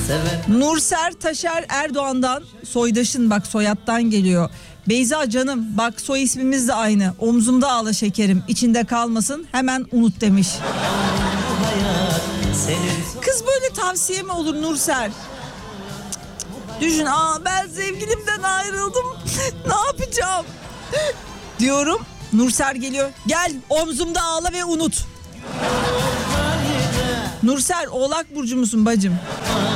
Nurser Taşer Erdoğan'dan, soydaşın bak, soyattan geliyor. Beyza canım bak, soy ismimiz de aynı. Omzumda ağla şekerim, içinde kalmasın, hemen unut demiş. Kız böyle tavsiye mi olur Nurser? Düşün, ben sevgilimden ayrıldım. Ne yapacağım? Diyorum. Nurser geliyor. Gel omzumda ağla ve unut. Nurser Oğlak burcu musun bacım?